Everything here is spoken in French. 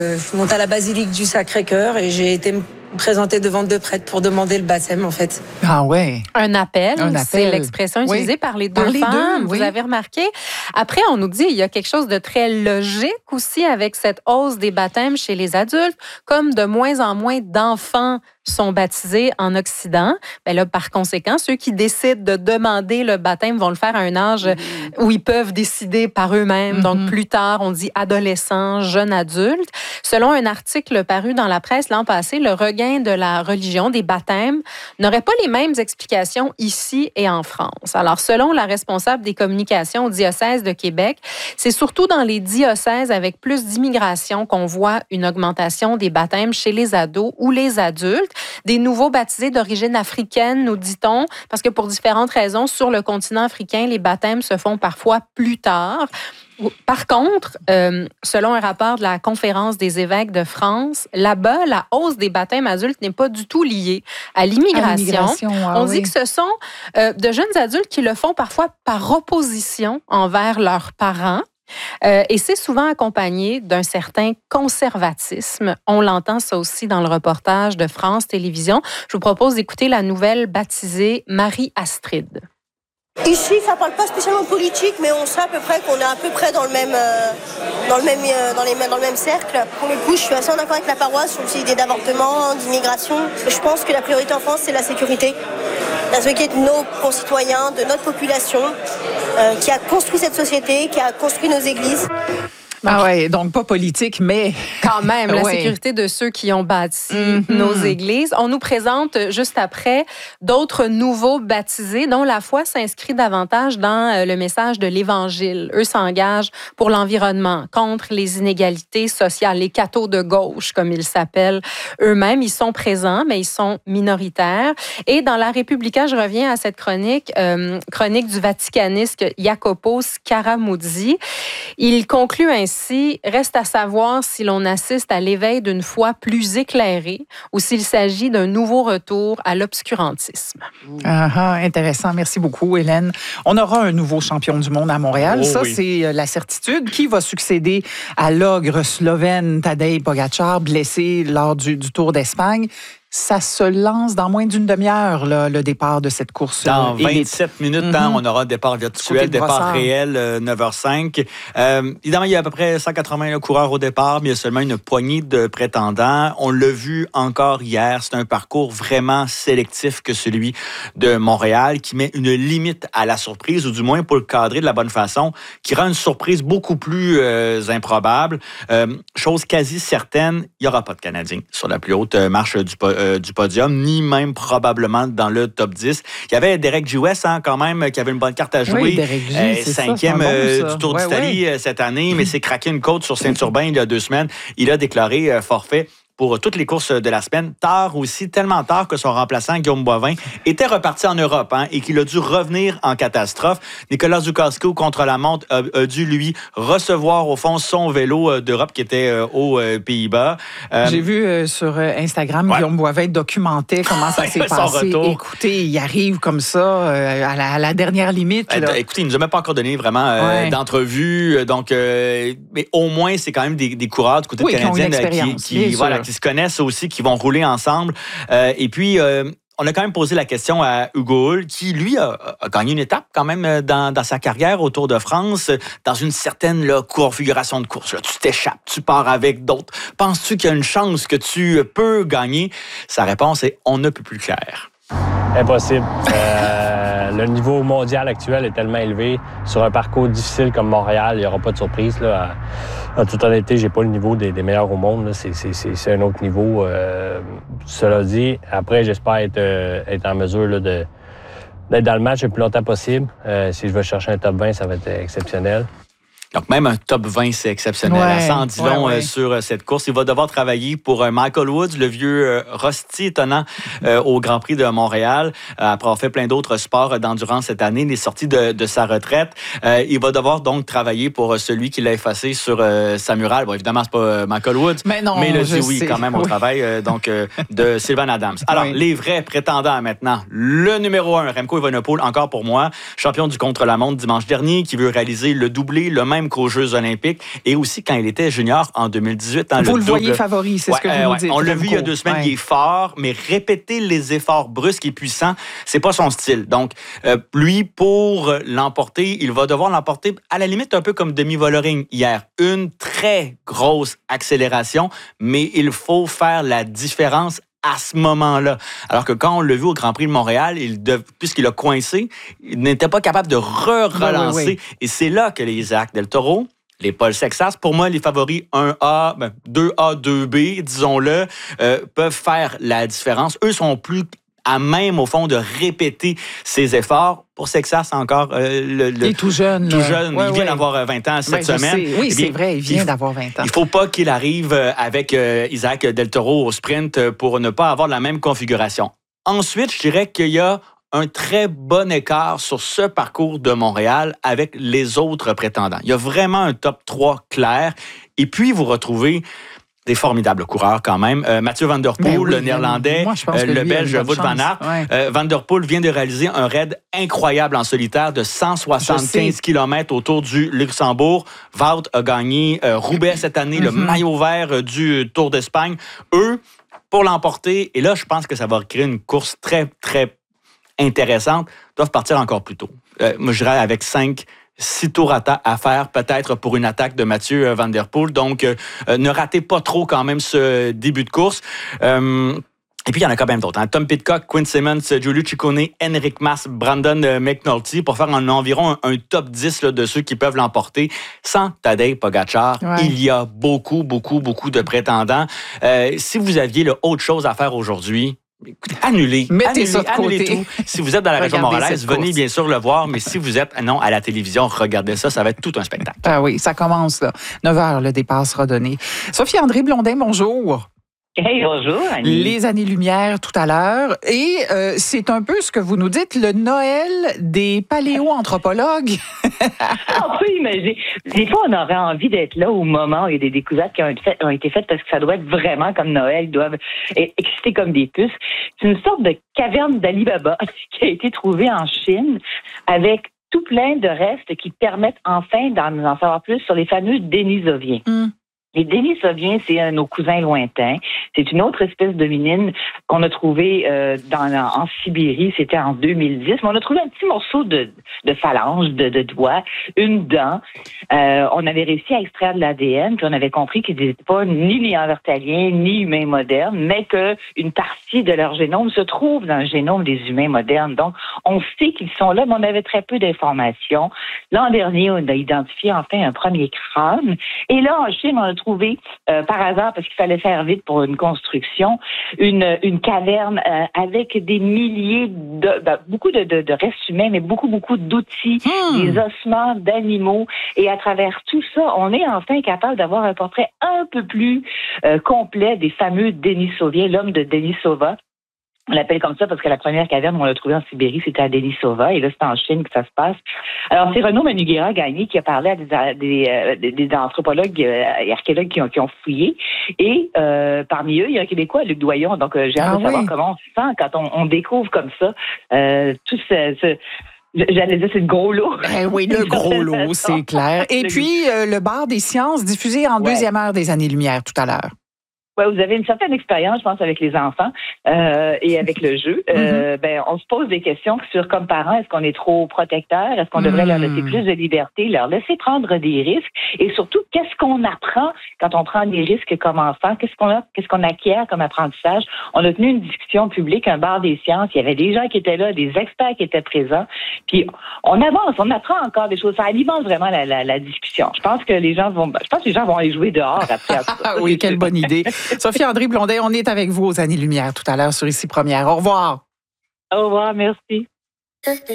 Je suis montée à la basilique du Sacré-Cœur et j'ai été me présenter devant deux prêtres pour demander le baptême, en fait. Ah ouais. Un appel. C'est l'expression utilisée par les deux femmes. Vous avez remarqué. Après, on nous dit il y a quelque chose de très logique aussi avec cette hausse des baptêmes chez les adultes, comme de moins en moins d'enfants sont baptisés en Occident. Bien là, par conséquent, ceux qui décident de demander le baptême vont le faire à un âge où ils peuvent décider par eux-mêmes. Donc, plus tard, on dit adolescent, jeune adulte. Selon un article paru dans la presse l'an passé, le regain de la religion, des baptêmes, n'aurait pas les mêmes explications ici et en France. Alors, selon la responsable des communications au diocèse de Québec, c'est surtout dans les diocèses avec plus d'immigration qu'on voit une augmentation des baptêmes chez les ados ou les adultes. Des nouveaux baptisés d'origine africaine, nous dit-on, parce que pour différentes raisons, sur le continent africain, les baptêmes se font parfois plus tard. Par contre, selon un rapport de la Conférence des évêques de France, là-bas, la hausse des baptêmes adultes n'est pas du tout liée à l'immigration. On dit que ce sont de jeunes adultes qui le font parfois par opposition envers leurs parents. Et c'est souvent accompagné d'un certain conservatisme. On l'entend ça aussi dans le reportage de France Télévisions. Je vous propose d'écouter la nouvelle baptisée Marie-Astrid. Ici, ça parle pas spécialement politique, mais on sait à peu près qu'on est à peu près dans le même cercle. Pour le coup, je suis assez en accord avec la paroisse sur l'idée d'avortement, d'immigration. Je pense que la priorité en France, c'est la sécurité. La sécurité de nos concitoyens, de notre population, qui a construit cette société, qui a construit nos églises. Ah ouais, donc pas politique, mais... Quand même, la sécurité de ceux qui ont bâti nos églises. On nous présente juste après d'autres nouveaux baptisés dont la foi s'inscrit davantage dans le message de l'Évangile. Eux s'engagent pour l'environnement, contre les inégalités sociales, les cathos de gauche, comme ils s'appellent eux-mêmes. Ils sont présents, mais ils sont minoritaires. Et dans la Repubblica, je reviens à cette chronique du vaticaniste Jacopo Scaramuzzi. Il conclut ainsi: reste à savoir si l'on assiste à l'éveil d'une foi plus éclairée ou s'il s'agit d'un nouveau retour à l'obscurantisme. Intéressant. Merci beaucoup, Hélène. On aura un nouveau champion du monde à Montréal. C'est la certitude. Qui va succéder à l'ogre slovène Tadej Pogačar, blessé lors du Tour d'Espagne? Ça se lance dans moins d'une demi-heure, là, le départ de cette course. Dans 27 minutes, on aura départ virtuel, départ réel, 9h05. Évidemment, il y a à peu près 180 coureurs au départ, mais il y a seulement une poignée de prétendants. On l'a vu encore hier, c'est un parcours vraiment sélectif que celui de Montréal, qui met une limite à la surprise, ou du moins pour le cadrer de la bonne façon, qui rend une surprise beaucoup plus improbable. Chose quasi certaine, il n'y aura pas de Canadiens sur la plus haute marche du podium, ni même probablement dans le top 10. Il y avait Derek Giwes, quand même, qui avait une bonne carte à jouer. Oui, Derek G, cinquième du Tour d'Italie cette année, mais s'est craqué une côte sur Saint-Urbain il y a 2 semaines. Il a déclaré forfait pour toutes les courses de la semaine. Tard aussi, tellement tard que son remplaçant, Guillaume Boivin, était reparti en Europe et qu'il a dû revenir en catastrophe. Nicolas Zukowski, contre la montre, a dû, lui, recevoir, au fond, son vélo d'Europe qui était aux Pays-Bas. J'ai vu sur Instagram, Guillaume Boivin documentait comment ça s'est passé. Écoutez, il arrive comme ça à la dernière limite. Écoutez, il ne nous a même pas encore donné vraiment d'entrevue. Donc, mais au moins, c'est quand même des coureurs du côté canadien qui se connaissent aussi, qui vont rouler ensemble. Et puis, on a quand même posé la question à Hugo Hull, qui, lui, a gagné une étape quand même dans sa carrière au Tour de France, dans une certaine configuration de course. Là, tu t'échappes, tu pars avec d'autres. Penses-tu qu'il y a une chance que tu peux gagner? Sa réponse est: on ne peut plus clair. Impossible. Le niveau mondial actuel est tellement élevé. Sur un parcours difficile comme Montréal, il n'y aura pas de surprise. Là. En toute honnêteté, j'ai pas le niveau des meilleurs au monde. Là. C'est un autre niveau. Cela dit, après, j'espère être en mesure là, d'être dans le match le plus longtemps possible. Si je veux chercher un top 20, ça va être exceptionnel. Donc, même un top 20, c'est exceptionnel. Ça en dit long sur cette course. Il va devoir travailler pour Michael Woods, le vieux Rusty étonnant au Grand Prix de Montréal. Après avoir fait plein d'autres sports d'endurance cette année, il est sorti de sa retraite. Il va devoir donc travailler pour celui qui l'a effacé sur sa murale. Bon, évidemment, c'est pas Michael Woods, mais il a dit quand même au travail de Sylvain Adams. Alors, les vrais prétendants maintenant. Le numéro 1, Remco Evenepoel, encore pour moi, champion du contre-la-montre dimanche dernier, qui veut réaliser le doublé, le même même qu'aux Jeux olympiques et aussi quand il était junior en 2018. Vous le voyez favori, c'est ce que vous nous dites. On l'a vu il y a 2 semaines, il est fort, mais répéter les efforts brusques et puissants, c'est pas son style. Donc, lui, pour l'emporter, il va devoir l'emporter à la limite un peu comme Demi Vollering hier. Une très grosse accélération, mais il faut faire la différence à ce moment-là. Alors que quand on l'a vu au Grand Prix de Montréal, puisqu'il a coincé, il n'était pas capable de relancer. Oui. Et c'est là que les Isaac Del Toro, les Paul Sexas, pour moi, les favoris 1A, 2A, 2B, disons-le, peuvent faire la différence. Eux sont plus à même, au fond, de répéter ses efforts. Pour Sexas, encore, il est tout jeune. Tout jeune. Il vient d'avoir 20 ans cette semaine. Oui, c'est vrai, il vient d'avoir 20 ans. Il ne faut pas qu'il arrive avec Isaac Del Toro au sprint pour ne pas avoir la même configuration. Ensuite, je dirais qu'il y a un très bon écart sur ce parcours de Montréal avec les autres prétendants. Il y a vraiment un top 3 clair. Et puis, vous retrouvez des formidables coureurs quand même. Mathieu Van Der Poel, le Néerlandais, le Belge Wout van Aert. Van Der Poel vient de réaliser un raid incroyable en solitaire de 175 km autour du Luxembourg. Wout a gagné Roubaix cette année, le maillot vert du Tour d'Espagne. Eux, pour l'emporter, et là, je pense que ça va créer une course très, très intéressante, doivent partir encore plus tôt. Moi, je dirais avec 6 tours à faire peut-être pour une attaque de Mathieu Van Der Poel. Donc, ne ratez pas trop quand même ce début de course. Et puis, il y en a quand même d'autres. Tom Pidcock, Quinn Simmons, Giulio Ciccone, Enric Mas, Brandon McNulty pour faire environ un top 10 là, de ceux qui peuvent l'emporter. Sans Tadej Pogačar, il y a beaucoup de prétendants. Si vous aviez autre chose à faire aujourd'hui, annulez. Mettez ça de côté. Tout. Si vous êtes dans la région montréalaise, venez bien sûr le voir, mais si vous êtes à la télévision, regardez ça, ça va être tout un spectacle. Ah oui, ça commence là. 9h, le départ sera donné. Sophie-André Blondin, bonjour. Hey, bonjour, Annie. Les années-lumière tout à l'heure. Et c'est un peu ce que vous nous dites, le Noël des paléo-anthropologues. On peut imaginer. Des fois, on aurait envie d'être là au moment où il y a des découvertes qui ont été faites parce que ça doit être vraiment comme Noël. Ils doivent être excités comme des puces. C'est une sorte de caverne d'Ali Baba qui a été trouvée en Chine avec tout plein de restes qui permettent enfin d'en savoir plus sur les fameux Denisoviens. Les Denisoviens, c'est nos cousins lointains. C'est une autre espèce d'hominine qu'on a trouvé en Sibérie. C'était en 2010. Mais on a trouvé un petit morceau de phalange, de doigt, une dent. On avait réussi à extraire de l'ADN, puis on avait compris qu'ils n'étaient pas ni néandertaliens, ni humains modernes, mais qu'une partie de leur génome se trouve dans le génome des humains modernes. Donc, on sait qu'ils sont là, mais on avait très peu d'informations. L'an dernier, on a identifié enfin un premier crâne. Et là, en Chine, on a trouvé, par hasard, parce qu'il fallait faire vite pour une construction, une caverne avec des milliers beaucoup de restes humains, mais beaucoup d'outils, des ossements d'animaux. Et à travers tout ça, on est enfin capable d'avoir un portrait un peu plus complet des fameux Denisoviens, l'homme de Denisova. On l'appelle comme ça parce que la première caverne on l'a trouvée en Sibérie, c'était à Denisova, et là, c'est en Chine que ça se passe. Alors, c'est Renaud Manugera-Gagné qui a parlé à des anthropologues et archéologues qui ont fouillé. Et parmi eux, il y a un Québécois, Luc Doyon. Donc, j'ai hâte de savoir comment on se sent quand on découvre comme ça tout ce j'allais dire, c'est le gros lot. Oui, le gros lot, c'est clair. Et puis, le bar des sciences diffusé en deuxième heure des années-lumière tout à l'heure. Ouais, vous avez une certaine expérience, je pense, avec les enfants et avec le jeu. On se pose des questions sur, comme parents, est-ce qu'on est trop protecteur? Est-ce qu'on devrait leur laisser plus de liberté, leur laisser prendre des risques? Et surtout, qu'est-ce qu'on apprend quand on prend des risques comme enfant? Qu'est-ce qu'on acquiert comme apprentissage? On a tenu une discussion publique, un bar des sciences. Il y avait des gens qui étaient là, des experts qui étaient présents. Puis, on avance, on apprend encore des choses. Ça alimente vraiment la discussion. Je pense que les gens vont aller jouer dehors après. Oui, quelle bonne idée. Sophie-André Blondin, on est avec vous aux Années-Lumière tout à l'heure sur Ici Première. Au revoir. Au revoir, merci.